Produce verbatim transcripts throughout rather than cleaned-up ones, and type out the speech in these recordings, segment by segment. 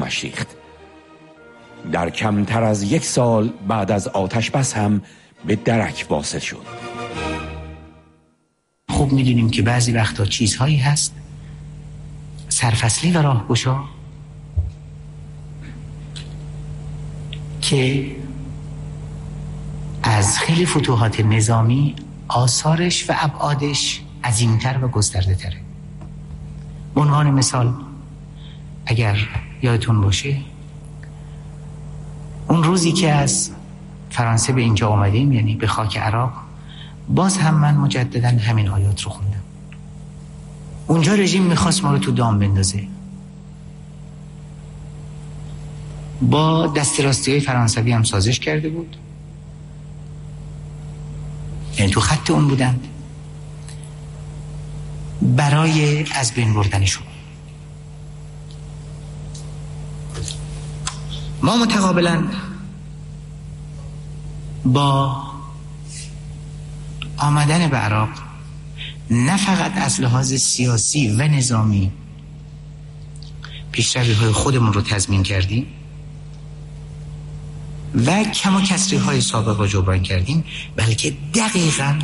خونش ریخت. در کمتر از یک سال بعد از آتش بس هم به درک واصل شد. خوب میدونیم که بعضی وقتا چیزهایی هست سرفصلی و راهگشا که از خیلی فتوحات نظامی آثارش و ابعادش عظیمتر و گسترده تره. به عنوان مثال اگر یادتون باشه اون روزی که از فرانسه به اینجا آمدیم، یعنی به خاک عراق، باز هم من مجددا همین آیات رو خوندم. اونجا رژیم میخواست ما رو تو دام بندازه. با دست راستی های فرانسوی هم سازش کرده بود، یعنی تو خط اون بودند برای از بین بردنشون. ما متقابلا با آمدن به عراق نه فقط از لحاظ سیاسی و نظامی پیشروی‌های خودمون رو تضمین کردیم و کم و کسری‌های سابق رو جبران کردیم، بلکه دقیقاً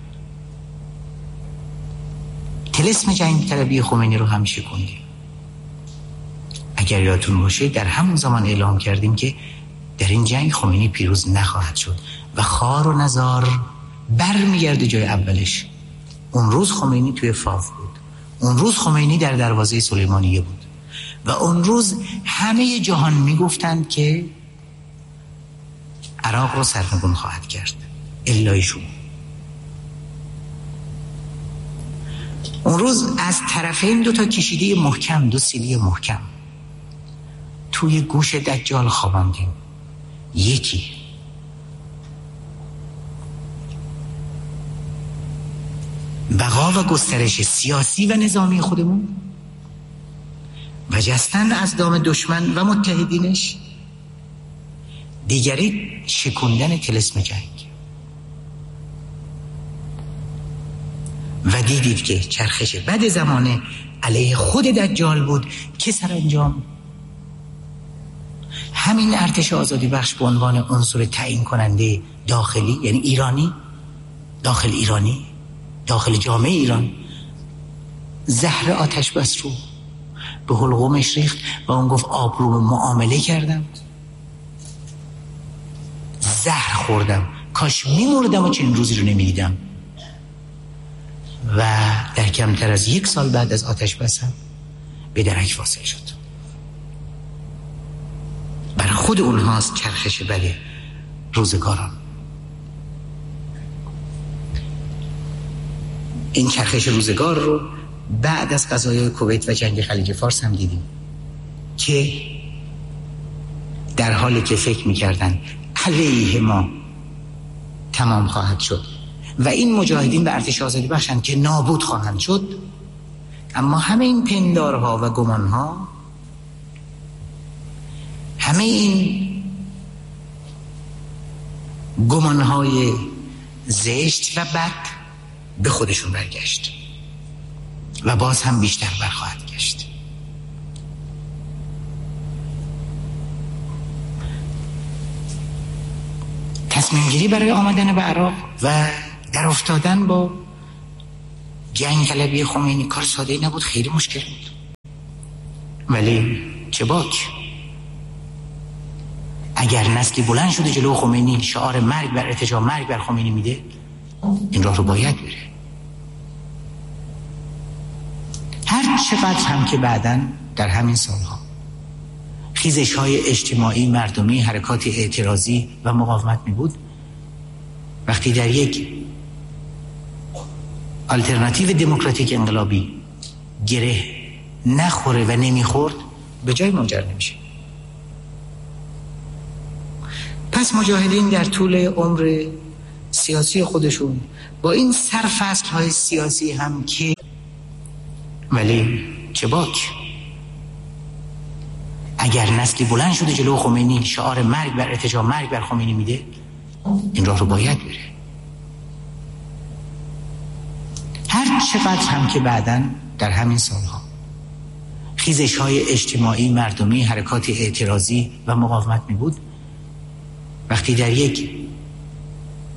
طلسم جنگ طلبی خمینی رو هم شکوندیم. اگر یادتون باشه در همون زمان اعلام کردیم که در این جنگ خمینی پیروز نخواهد شد و خار و نزار برمیگرده جای اولش. اون روز خمینی توی فاو بود، اون روز خمینی در دروازه سلیمانیه بود و اون روز همه جهان میگفتند که عراق رو سرنگون خواهد کرد الایشون. اون روز از طرفین دو تا کشیده محکم، دو سیلی محکم توی گوش دجال خواباندیم. یکی بقا و گسترش سیاسی و نظامی خودمون و جستن از دام دشمن و متحدینش، دیگری شکوندن طلسم جنگ. و دیدید که چرخش بد زمانه علیه خود دجال بود که سرانجام همین ارتش آزادی بخش به عنوان عنصر تعیین کننده داخلی، یعنی ایرانی، داخل ایرانی، داخل جامعه ایران، زهر آتش بس رو به حلقومش ریخت و اون گفت آبرو معامله کردم، زهر خوردم، کاش میمردم و چنین روزی رو نمیدیدم. و در کمتر از یک سال بعد از آتش بس هم به درک واصل شد. بر خود اونهاست چرخش بله روزگاران. این چرخش روزگار رو بعد از قضایای کویت و جنگ خلیج فارس هم دیدیم که در حالی که فکر می‌کردن علیه ما تمام خواهد شد و این مجاهدین به ارتش آزادی بخشند که نابود خواهند شد، اما همه این پندارها و گمانها، همه این گمانهای زشت و بد به خودشون برگشت و باز هم بیشتر برخواهد گشت. تصمیم گیری برای آمدن به عراق و در افتادن با جنگ طلبی خمینی کار ساده‌ای نبود، خیلی مشکل بود. ولی چه باک اگر نسلی بلند شده جلو خمینی شعار مرگ بر ارتجاع، مرگ بر خمینی میده، این راه رو باید بره. هر چقدر هم که بعداً در همین سالها خیزش های اجتماعی، مردمی، حرکات اعتراضی و مقاومت می بود، وقتی در یک آلترناتیو دموکراتیک انقلابی گره نخوره و نمیخورد، به جای منجر نمیشه. پس مجاهدین در طول عمر سیاسی خودشون با این سرفصل های سیاسی هم که ولی چه باک اگر نسلی بلند شده جلو خمینی شعار مرگ بر ارتجاع، مرگ بر خمینی میده، این راه رو باید بره. هر چقدر هم که بعداً در همین سالها خیزش های اجتماعی، مردمی، حرکات اعتراضی و مقاومت می بود. وقتی در یک